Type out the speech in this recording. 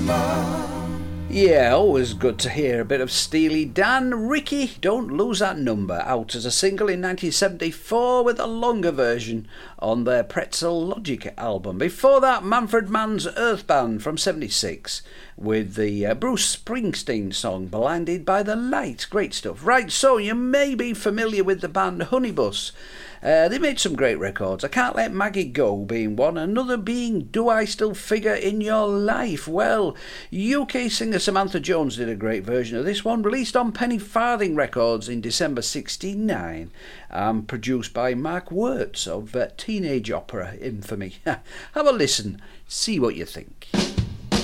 Yeah, always good to hear a bit of Steely Dan. Ricky, Don't Lose That Number, out as a single in 1974 with a longer version on their Pretzel Logic album. Before that, Manfred Mann's Earth Band from 76 with the Bruce Springsteen song Blinded by the Light. Great stuff. Right, so you may be familiar with the band Honeybus. They made some great records. I Can't Let Maggie Go being one, another being Do I Still Figure in Your Life? Well, UK singer Samantha Jones did a great version of this one, released on Penny Farthing Records in December 1969, produced by Mark Wirtz of Teenage Opera infamy. Have a listen, see what you think.